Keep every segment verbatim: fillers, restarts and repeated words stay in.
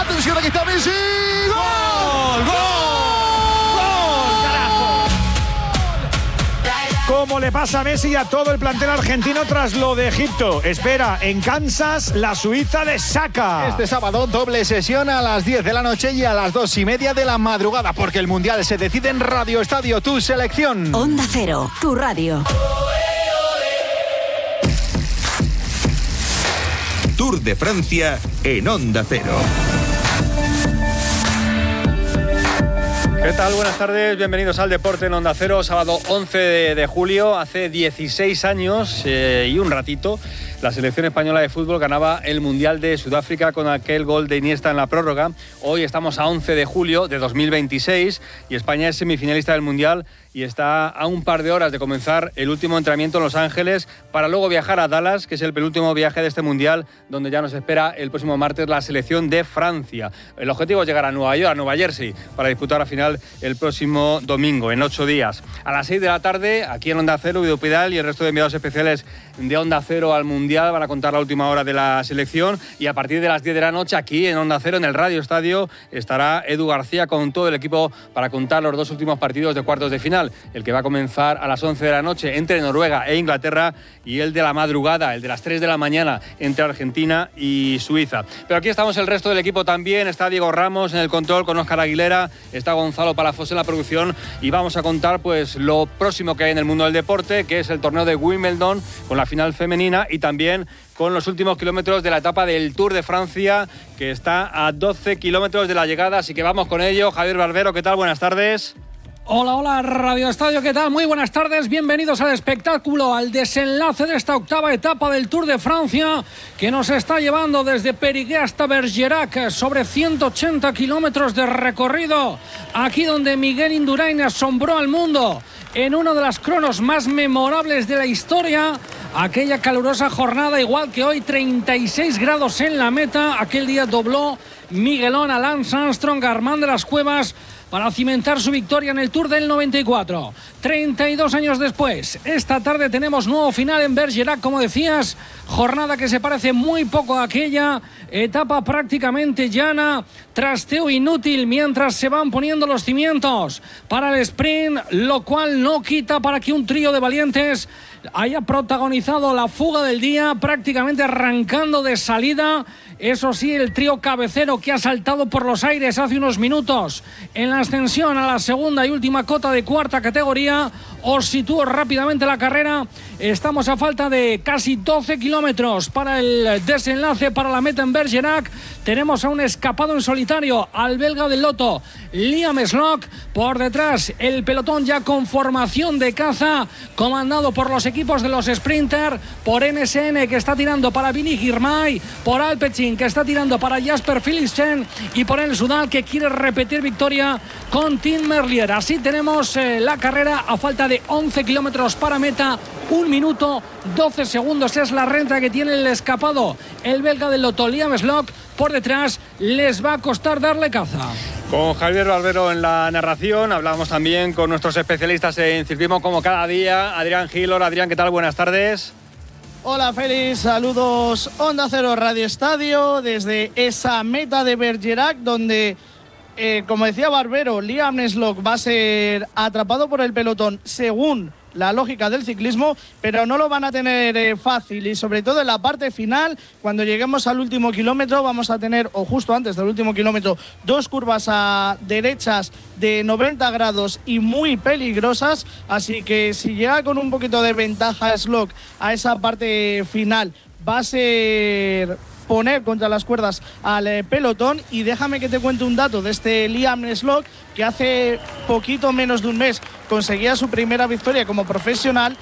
Atención, aquí está Messi. ¡Gol! ¡Gol! Como le pasa a Messi y a todo el plantel argentino tras lo de Egipto. Espera en Kansas la Suiza de Saka. Este sábado doble sesión a las diez de la noche y a las dos y media de la madrugada, porque el Mundial se decide en Radio Estadio, tu selección. Onda Cero, tu radio. Tour de Francia en Onda Cero. ¿Qué tal? Buenas tardes, bienvenidos al Deporte en Onda Cero, sábado once de julio, hace dieciséis años eh, y un ratito, la selección española de fútbol ganaba el Mundial de Sudáfrica con aquel gol de Iniesta en la prórroga. Hoy estamos a once de julio de dos mil veintiséis y España es semifinalista del Mundial y está a un par de horas de comenzar el último entrenamiento en Los Ángeles para luego viajar a Dallas, que es el penúltimo viaje de este Mundial, donde ya nos espera el próximo martes la selección de Francia. El objetivo es llegar a Nueva York, a Nueva Jersey, para disputar la final el próximo domingo, en ocho días. A las seis de la tarde, aquí en Onda Cero, Guido Pidal y el resto de enviados especiales de Onda Cero al Mundial van a contar la última hora de la selección, y a partir de las diez de la noche, aquí en Onda Cero, en el Radio Estadio, estará Edu García con todo el equipo para contar los dos últimos partidos de cuartos de final. El que va a comenzar a las once de la noche entre Noruega e Inglaterra, y el de la madrugada, el de las tres de la mañana entre Argentina y Suiza. Pero aquí estamos el resto del equipo también. Está Diego Ramos en el control con Óscar Aguilera, está Gonzalo Palafos en la producción, y vamos a contar pues lo próximo que hay en el mundo del deporte, que es el torneo de Wimbledon con la final femenina, y también con los últimos kilómetros de la etapa del Tour de Francia, que está a doce kilómetros de la llegada. Así que vamos con ello. Javier Barbero, ¿qué tal? Buenas tardes. Hola, hola, Radio Estadio, ¿qué tal? Muy buenas tardes, bienvenidos al espectáculo, al desenlace de esta octava etapa del Tour de Francia, que nos está llevando desde Périgueux hasta Bergerac, sobre ciento ochenta kilómetros de recorrido, aquí donde Miguel Indurain asombró al mundo en uno de los cronos más memorables de la historia. Aquella calurosa jornada, igual que hoy, treinta y seis grados en la meta. Aquel día dobló Miguelón a Lance Armstrong, Armand de las Cuevas, para cimentar su victoria en el Tour del noventa y cuatro. treinta y dos años después, esta tarde tenemos nuevo final en Bergerac, como decías, jornada que se parece muy poco a aquella, etapa prácticamente llana, trasteo inútil mientras se van poniendo los cimientos para el sprint, lo cual no quita para que un trío de valientes haya protagonizado la fuga del día, prácticamente arrancando de salida. Eso sí, el trío cabecero que ha saltado por los aires hace unos minutos en la ascensión a la segunda y última cota de cuarta categoría. Os sitúo rápidamente la carrera. Estamos a falta de casi doce kilómetros para el desenlace, para la meta en Bergerac. Tenemos a un escapado en solitario, al belga del Lotto, Liam Slock. Por detrás, el pelotón ya con formación de caza, comandado por los equipos de los Sprinter, por N S N, que está tirando para Vinny Girmay, por Alpecin, que está tirando para Jasper Philipsen, y por el Sudal, que quiere repetir victoria con Tim Merlier. Así tenemos eh, la carrera a falta de once kilómetros para meta. Un minuto, doce segundos es la renta que tiene el escapado, el belga del Lotto, Liam Slock. Por detrás les va a costar darle caza. Con Javier Barbero en la narración, hablamos también con nuestros especialistas en ciclismo como cada día. Adrián Gil, hola Adrián, ¿qué tal? Buenas tardes. Hola Félix, saludos Onda Cero Radio Estadio desde esa meta de Bergerac, donde, eh, como decía Barbero, Liam Slock va a ser atrapado por el pelotón según la lógica del ciclismo, pero no lo van a tener eh, fácil, y sobre todo en la parte final, cuando lleguemos al último kilómetro, vamos a tener, o justo antes del último kilómetro, dos curvas a derechas de noventa grados y muy peligrosas, así que si llega con un poquito de ventaja Slock a esa parte final, va a ser poner contra las cuerdas al eh, pelotón. Y déjame que te cuente un dato de este Liam Slock, que hace poquito menos de un mes conseguía su primera victoria como profesional,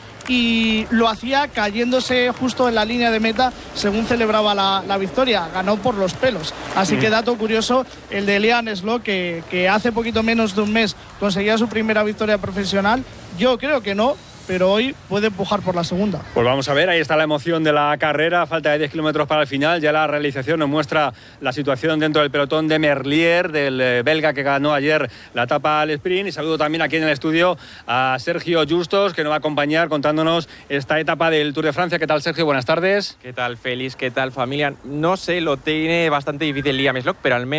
y lo hacía cayéndose justo en la línea de meta según celebraba la, la victoria. Ganó por los pelos. Así que dato curioso el de Liam Slock, que, que hace poquito menos de un mes conseguía su primera victoria profesional. Yo creo que no, pero hoy puede empujar por la segunda. Pues vamos a ver, ahí está la emoción de la carrera, falta de diez kilómetros para el final, ya la realización nos muestra la situación dentro del pelotón de Merlier, del eh, belga que ganó ayer la etapa al sprint. Y saludo también aquí en el estudio a Sergio Justos, que nos va a acompañar contándonos esta etapa del Tour de Francia. ¿Qué tal, Sergio? Buenas tardes. ¿Qué tal, Félix? ¿Qué tal, familia? No sé, lo tiene bastante difícil Liam Slock, pero al menos